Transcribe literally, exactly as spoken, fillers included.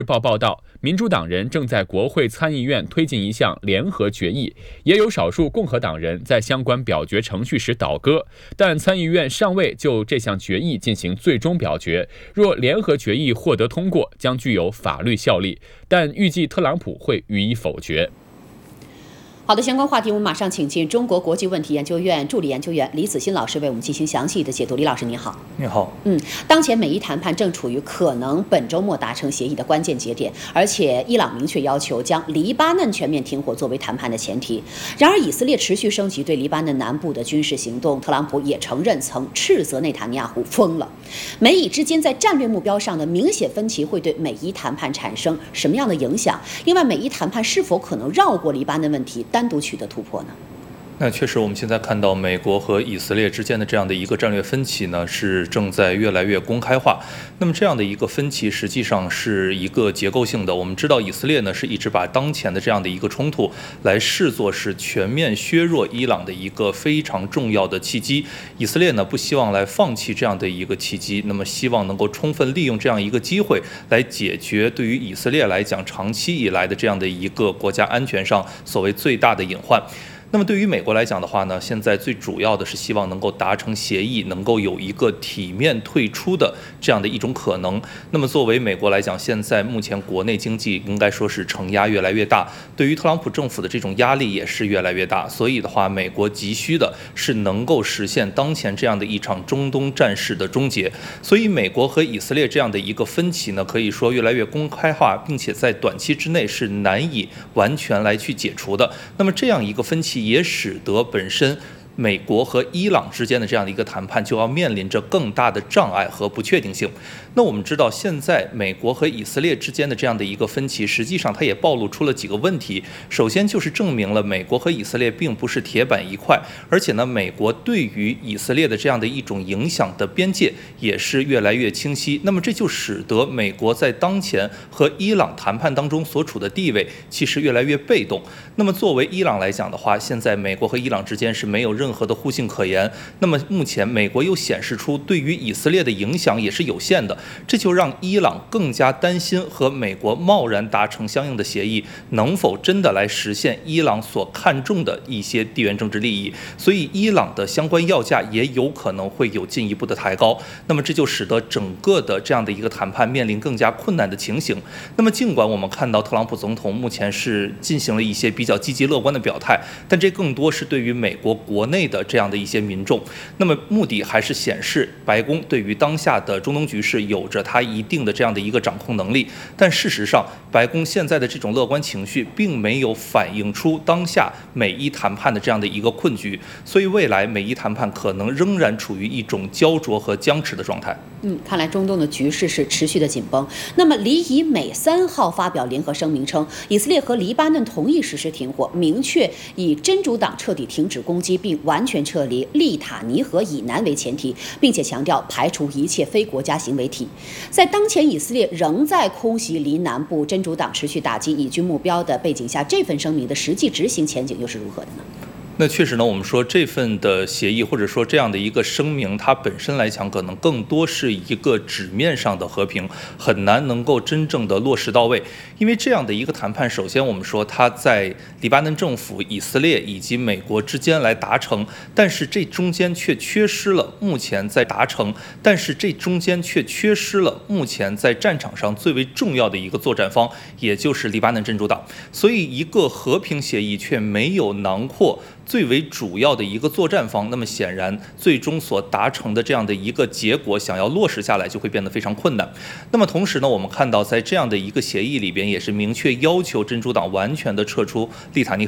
日报报道，民主党人正在国会参议院推进一项联合决议，也有少数共和党人在相关表决程序时倒戈，但参议院尚未就这项决议进行最终表决。若联合决议获得通过，将具有法律效力，但预计特朗普会予以否决。 好的，相关话题我们马上请进中国国际问题研究院助理研究员李子欣老师为我们进行详细的解读。李老师您好。 你好。 嗯，当前美伊谈判正处于可能本周末达成协议的关键节点，而且伊朗明确要求将黎巴嫩全面停火作为谈判的前提。然而，以色列持续升级对黎巴嫩南部的军事行动，特朗普也承认曾斥责内塔尼亚胡疯了。美以之间在战略目标上的明显分歧会对美伊谈判产生什么样的影响？另外，美伊谈判是否可能绕过黎巴嫩问题，单独取得突破呢？ 那确实，我们现在看到美国和以色列之间的这样的一个战略分歧呢，是正在越来越公开化。那么这样的一个分歧，实际上是一个结构性的。我们知道，以色列呢是一直把当前的这样的一个冲突来视作是全面削弱伊朗的一个非常重要的契机。以色列呢不希望来放弃这样的一个契机，那么希望能够充分利用这样一个机会来解决对于以色列来讲长期以来的这样的一个国家安全上所谓最大的隐患。那么对于美国来讲的话呢，现在最主要的是希望能够达成协议，能够有一个体面退出的这样的一种可能。那么作为美国来讲，现在目前国内经济应该说是承压越来越大，对于特朗普政府的这种压力也是越来越大。所以的话，美国急需的是能够实现当前这样的一场中东战事的终结。所以美国和以色列这样的一个分歧呢，可以说越来越公开化，并且在短期之内是难以完全来去解除的。那么这样一个分歧也使得本身美国和伊朗之间的这样的一个谈判就要面临着更大的障碍和不确定性。那我们知道，现在美国和以色列之间的这样的一个分歧，实际上它也暴露出了几个问题。首先就是证明了美国和以色列并不是铁板一块，而且呢，美国对于以色列的这样的一种影响的边界也是越来越清晰。那么这就使得美国在当前和伊朗谈判当中所处的地位其实越来越被动。那么作为伊朗来讲的话，现在美国和伊朗之间是没有任何的互信可言。那么目前美国又显示出对于以色列的影响也是有限的，这就让伊朗更加担心和美国贸然达成相应的协议能否真的来实现伊朗所看重的一些地缘政治利益，所以伊朗的相关要价也有可能会有进一步的抬高。那么这就使得整个的这样的一个谈判面临更加困难的情形。那么尽管我们看到特朗普总统目前是进行了一些比较积极乐观的表态，但这更多是对于美国国内的这样的一些民众，那么目的还是显示白宫对于当下的中东局势有着它一定的这样的一个掌控能力。但事实上，白宫现在的这种乐观情绪并没有反映出当下美伊谈判的这样的一个困局，所以未来美伊谈判可能仍然处于一种焦灼和僵持的状态。 嗯，看来中东的局势是持续的紧绷。那么，黎以美三号发表联合声明称，以色列和黎巴嫩同意实施停火，明确以真主党彻底停止攻击并完全撤离利塔尼河以南为前提，并且强调排除一切非国家行为体。在当前以色列仍在空袭黎南部、真主党持续打击以军目标的背景下，这份声明的实际执行前景又是如何的呢？ 那确实呢，我们说这份的协议或者说这样的一个声明，它本身来讲可能更多是一个纸面上的和平，很难能够真正的落实到位。因为这样的一个谈判，首先我们说它在黎巴嫩政府、以色列以及美国之间来达成，但是这中间却缺失了目前在达成，但是这中间却缺失了目前在战场上最为重要的一个作战方，也就是黎巴嫩真主党。所以一个和平协议却没有囊括最为主要的一个作战方，那么显然最终所达成的这样的一个结果，想要落实下来就会变得非常困难。那么同时呢，我们看到在这样的一个协议里边，也是明确要求真主党完全的撤出利塔尼